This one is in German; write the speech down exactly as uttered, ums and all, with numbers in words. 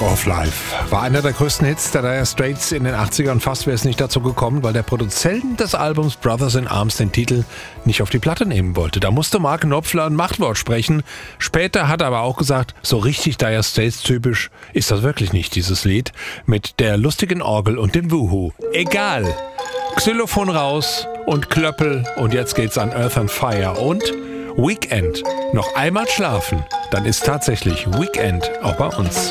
Spark of Life war einer der größten Hits der Dire Straits in den achtzigern. Fast wäre es nicht dazu gekommen, weil der Produzent des Albums Brothers in Arms den Titel nicht auf die Platte nehmen wollte. Da musste Mark Knopfler ein Machtwort sprechen. Später hat er aber auch gesagt, so richtig Dire Straits typisch ist das wirklich nicht, dieses Lied mit der lustigen Orgel und dem Wuhu. Egal. Xylophon raus und Klöppel und jetzt geht's an Earth and Fire und Weekend. Noch einmal schlafen, dann ist tatsächlich Weekend auch bei uns.